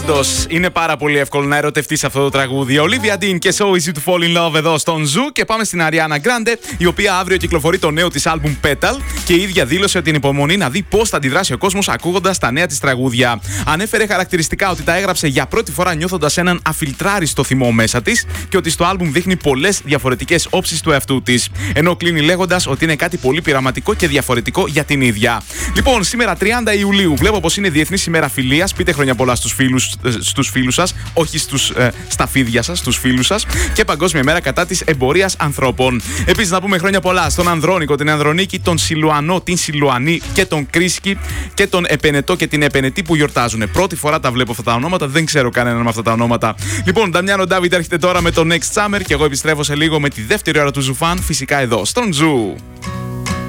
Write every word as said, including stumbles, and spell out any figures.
Είναι πάρα πολύ εύκολο να ερωτευτείς αυτό το τραγούδι. Olivia Dean και So Easy to Fall in Love εδώ στον Ζου. Και πάμε στην Ariana Grande, η οποία αύριο κυκλοφορεί το νέο της άλμπουμ Petal. Και η ίδια δήλωσε ότι είναι υπομονή να δει πώς θα αντιδράσει ο κόσμος ακούγοντας τα νέα της τραγούδια. Ανέφερε χαρακτηριστικά ότι τα έγραψε για πρώτη φορά νιώθοντας έναν αφιλτράριστο θυμό μέσα της και ότι στο άλμπουμ δείχνει πολλές διαφορετικές όψεις του εαυτού της. Ενώ κλείνει λέγοντας ότι είναι κάτι πολύ πειραματικό και διαφορετικό για την ίδια. Λοιπόν, σήμερα τριάντα Ιουλίου βλέπω πως είναι Διεθνής ημέρα φιλίας. Πείτε χρόνια πολλά στους φίλους. Στους φίλους σας, όχι στους, ε, στα φίδια σας, στους φίλους σας, και Παγκόσμια μέρα κατά της εμπορίας ανθρώπων. Επίσης, να πούμε χρόνια πολλά στον Ανδρώνικο, την Ανδρονίκη, τον Σιλουανό, την Σιλουανή και τον Κρίσκι και τον Επενετό και την Επενετή που γιορτάζουν. Πρώτη φορά τα βλέπω αυτά τα ονόματα, δεν ξέρω κανέναν με αυτά τα ονόματα. Λοιπόν, Νταμιάνο Ντάβιντ έρχεται τώρα με το Next Summer και εγώ επιστρέφω σε λίγο με τη δεύτερη ώρα του Ζουφάν, φυσικά εδώ στον Ζου.